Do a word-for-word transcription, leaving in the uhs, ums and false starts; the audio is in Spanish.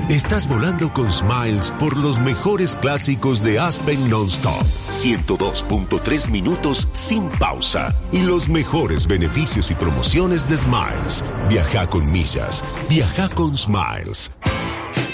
Estás volando con Smiles por los mejores clásicos de Aspen Non-Stop. ciento dos punto tres minutos sin pausa. Y los mejores beneficios y promociones de Smiles. Viaja con millas. Viaja con Smiles.